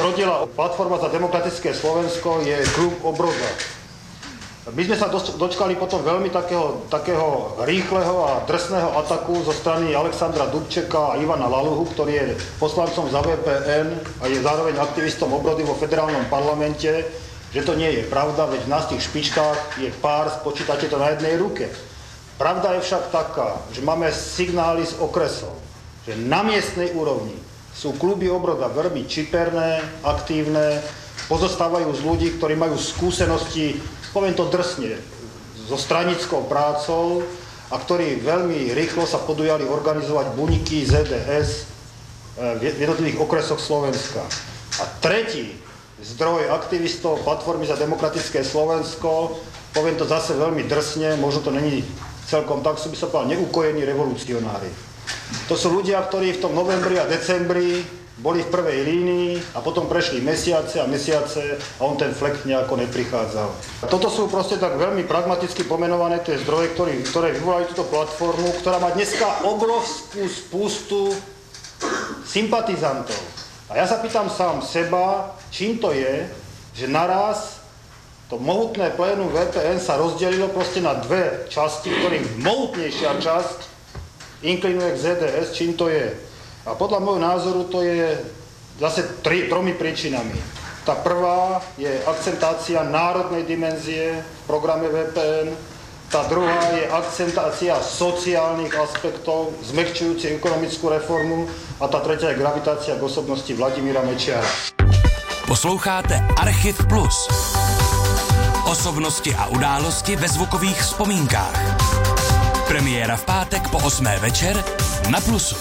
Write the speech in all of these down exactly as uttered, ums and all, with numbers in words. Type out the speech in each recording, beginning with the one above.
zrodila Platforma za demokratické Slovensko, je klub Obroda. My sme sa dočkali potom veľmi takého, takého rýchleho a drsného ataku zo strany Alexandra Dubčeka a Ivana Laluhu, ktorý je poslancom za vé pé en a je zároveň aktivistom Obrody vo federálnom parlamente, že to nie je pravda, veď v nás tých špičkách je pár, spočítate to na jednej ruke. Pravda je však taká, že máme signály z okresov, že na miestnej úrovni sú kluby Obroda veľmi čiperné, aktívne, pozostávajú z ľudí, ktorí majú skúsenosti, poviem to drsne, so stranickou prácou a ktorí veľmi rýchlo sa podujali organizovať buniky zet dé es v jednotlivých okresoch Slovenska. A tretí zdroj aktivistov Platformy za demokratické Slovensko, poviem to zase veľmi drsne, možno to není celkom tak, sú by sa povedal neukojení revolucionári. To sú ľudia, ktorí v tom novembri a decembri boli v prvej línii a potom prešli mesiace a mesiace a on ten flek nejako neprichádzal. A toto sú proste tak veľmi pragmaticky pomenované tie zdroje, ktoré, ktoré vyvolajú túto platformu, ktorá má dneska obrovskú spustu sympatizantov. A ja sa pýtam sám seba, čím to je, že naraz to mohutné plénum vé pé en sa rozdelilo proste na dve časti, ktorých mohutnejšia časť inklinuje k zet dé es, čím to je. A podľa môjho názoru to je zase tri, tromi príčinami. Tá prvá je akcentácia národnej dimenzie v programe vé pé en, tá druhá je akcentácia sociálnych aspektov, zmäkčujúci ekonomickú reformu a tá tretia je gravitácia k osobnosti Vladimíra Mečiara. Posloucháte Archiv Plus. Osobnosti a události ve zvukových vzpomínkách. Premiéra v pátek po osmé večer na Plusu.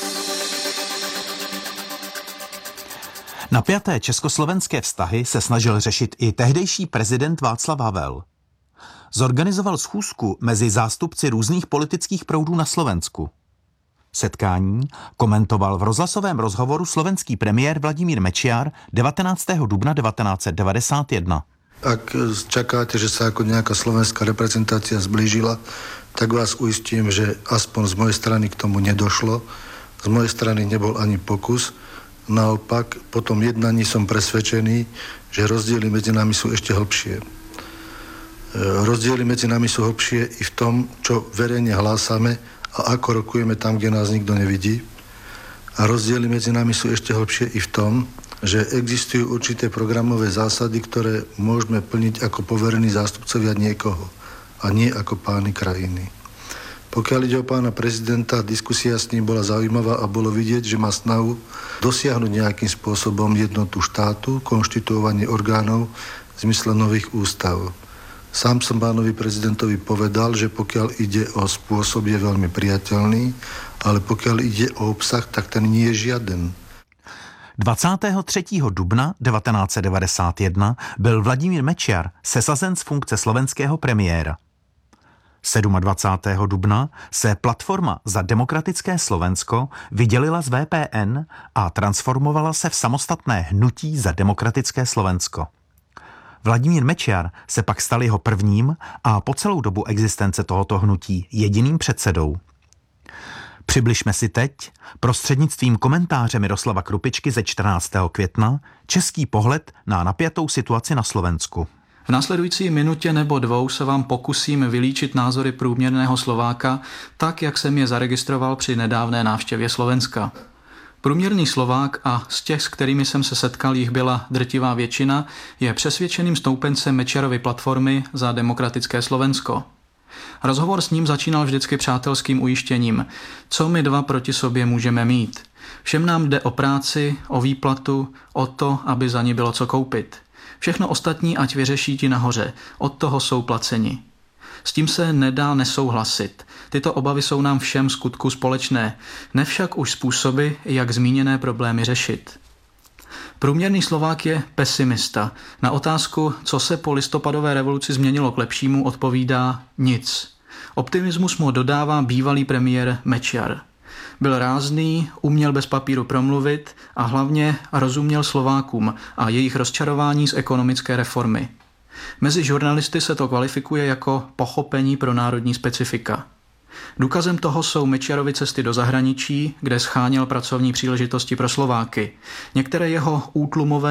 Napjaté československé vztahy se snažil řešit i tehdejší prezident Václav Havel. Zorganizoval schůzku mezi zástupci různých politických proudů na Slovensku. Setkání komentoval v rozhlasovém rozhovoru slovenský premiér Vladimír Mečiar devatenáctého dubna devatenáct set devadesát jedna. Ak čakáte, že sa ako nejaká slovenská reprezentácia zblížila, tak vás uistím, že aspoň z mojej strany k tomu nedošlo. Z mojej strany nebol ani pokus. Naopak, po tom jednaní som presvedčený, že rozdiely medzi nami sú ešte hlbšie. Rozdiely medzi nami sú hlbšie i v tom, čo verejne hlásame a ako rokujeme tam, kde nás nikto nevidí. A rozdiely medzi nami sú ešte hlbšie i v tom, že existujú určité programové zásady, ktoré môžeme plniť ako poverení zástupcovia niekoho a nie ako páni krajiny. Pokiaľ ide o pána prezidenta, diskusia s ním bola zaujímavá a bolo vidieť, že má snahu dosiahnuť nejakým spôsobom jednotu štátu, konštituovanie orgánov v zmysle nových ústav. Sám som pánovi prezidentovi povedal, že pokiaľ ide o spôsob, je veľmi priateľný, ale pokiaľ ide o obsah, tak ten nie je žiaden. dvacátého třetího dubna devatenáct set devadesát jedna byl Vladimír Mečiar sesazen z funkce slovenského premiéra. dvacátého sedmého dubna se Platforma za demokratické Slovensko vydělila z vé pé en a transformovala se v samostatné hnutí za demokratické Slovensko. Vladimír Mečiar se pak stal jeho prvním a po celou dobu existence tohoto hnutí jediným předsedou. Přibližme si teď, prostřednictvím komentáře Miroslava Krupičky ze čtrnáctého května, český pohled na napjatou situaci na Slovensku. V následující minutě nebo dvou se vám pokusím vylíčit názory průměrného Slováka, tak jak jsem je zaregistroval při nedávné návštěvě Slovenska. Průměrný Slovák, a z těch, s kterými jsem se setkal, jich byla drtivá většina, je přesvědčeným stoupencem Mečiarovy platformy za demokratické Slovensko. Rozhovor s ním začínal vždycky přátelským ujištěním, co my dva proti sobě můžeme mít. Všem nám jde o práci, o výplatu, o to, aby za ní bylo co koupit. Všechno ostatní ať vyřeší ti nahoře, od toho jsou placeni. S tím se nedá nesouhlasit. Tyto obavy jsou nám všem skutku společné, nevšak už způsoby, jak zmíněné problémy řešit. Průměrný Slovák je pesimista. Na otázku, co se po listopadové revoluci změnilo k lepšímu, odpovídá nic. Optimismus mu dodává bývalý premiér Mečiar. Byl rázný, uměl bez papíru promluvit a hlavně rozuměl Slovákům a jejich rozčarování z ekonomické reformy. Mezi žurnalisty se to kvalifikuje jako pochopení pro národní specifika. Důkazem toho jsou Mečiarovy cesty do zahraničí, kde scháněl pracovní příležitosti pro Slováky. Některé jeho útlumové